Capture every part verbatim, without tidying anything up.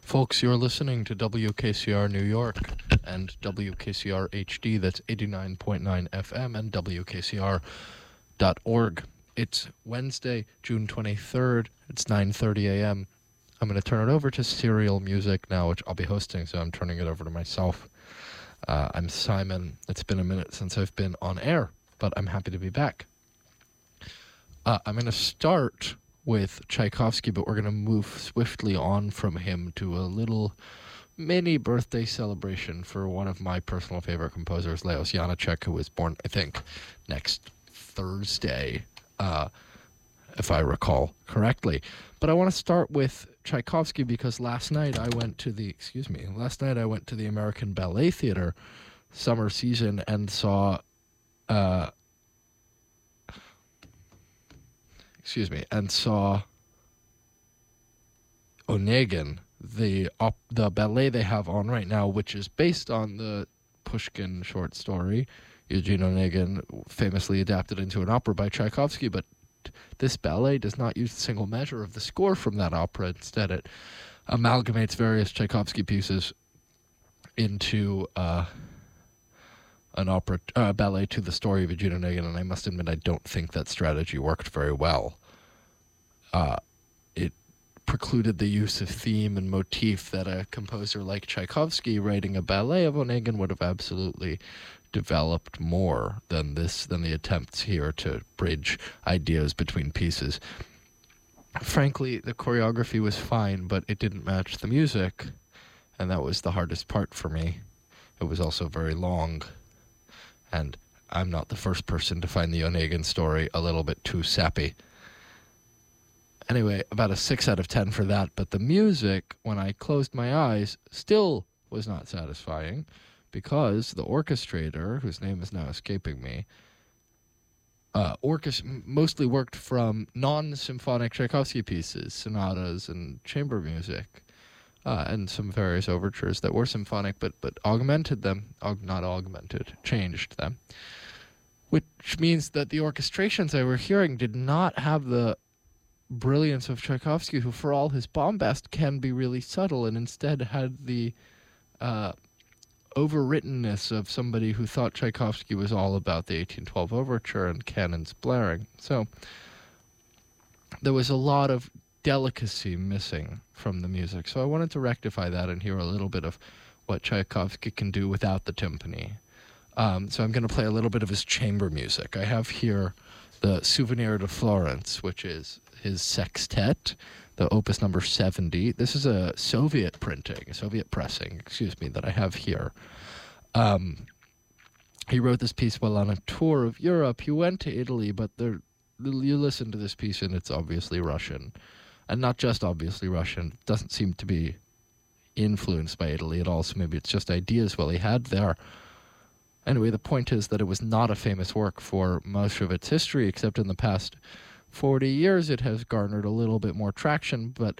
Folks, you're listening to W K C R New York and W K C R H D, that's eighty-nine point nine F M, and W K C R dot org. It's Wednesday, June twenty-third. It's nine thirty a.m. I'm going to turn it over to Serial Music now, which I'll be hosting, so I'm turning it over to myself. Uh, I'm Simon. It's been a minute since I've been on air, but I'm happy to be back. Uh, I'm going to start with Tchaikovsky, but we're going to move swiftly on from him to a little mini birthday celebration for one of my personal favorite composers, Leos Janáček, who was born, I think, next Thursday, uh, if I recall correctly. But I want to start with Tchaikovsky because last night I went to the, excuse me, last night I went to the American Ballet Theater summer season and saw, uh, excuse me, and saw Onegin, the op- the ballet they have on right now, which is based on the Pushkin short story, Eugene Onegin, famously adapted into an opera by Tchaikovsky, but this ballet does not use a single measure of the score from that opera. Instead, it amalgamates various Tchaikovsky pieces into uh, an opera, uh, ballet to the story of Eugene Onegin, and I must admit I don't think that strategy worked very well. Uh, it precluded the use of theme and motif that a composer like Tchaikovsky writing a ballet of Onegin would have absolutely developed more than this, than the attempts here to bridge ideas between pieces. Frankly, the choreography was fine, but it didn't match the music, and that was the hardest part for me. It was also very long, and I'm not the first person to find the Onegin story a little bit too sappy. Anyway, about a six out of ten for that, but the music, when I closed my eyes, still was not satisfying, because the orchestrator, whose name is now escaping me, uh, orchest- mostly worked from non-symphonic Tchaikovsky pieces, sonatas and chamber music, uh, and some various overtures that were symphonic, but but augmented them, aug- not augmented, changed them, which means that the orchestrations I were hearing did not have the brilliance of Tchaikovsky, who for all his bombast can be really subtle, and instead had the uh, overwrittenness of somebody who thought Tchaikovsky was all about the eighteen twelve overture and cannons blaring. So there was a lot of delicacy missing from the music. So I wanted to rectify that and hear a little bit of what Tchaikovsky can do without the timpani. Um, so I'm going to play a little bit of his chamber music. I have here the Souvenir de Florence, which is his sextet, the opus number seventy. This is a Soviet printing, Soviet pressing, excuse me, that I have here. Um, he wrote this piece while on a tour of Europe. He went to Italy, but there, you listen to this piece and it's obviously Russian. And not just obviously Russian. It doesn't seem to be influenced by Italy at all, so maybe it's just ideas well he had there. Anyway, the point is that it was not a famous work for most of its history, except in the past forty years it has garnered a little bit more traction, but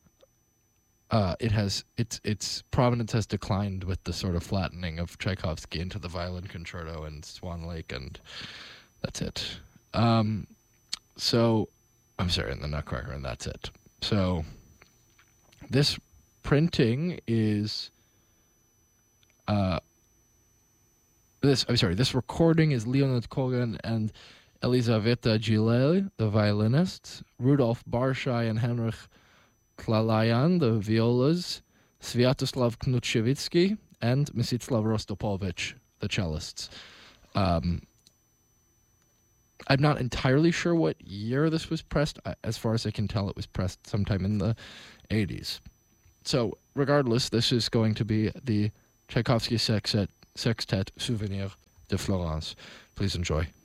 uh, it has its its prominence has declined with the sort of flattening of Tchaikovsky into the Violin Concerto and Swan Lake, and that's it. Um, so, I'm sorry, and the Nutcracker, and that's it. So, this printing is... Uh, This, I'm sorry, this recording is Leonid Kogan and Elizaveta Gilel, the violinists, Rudolf Barshai and Henrich Klalayan, the violas, Sviatoslav Knutshevitsky, and Mstislav Rostopovich, the cellists. Um, I'm not entirely sure what year this was pressed. As far as I can tell, it was pressed sometime in the eighties. So, regardless, this is going to be the Tchaikovsky Sextet Sextet Souvenir de Florence. Please enjoy.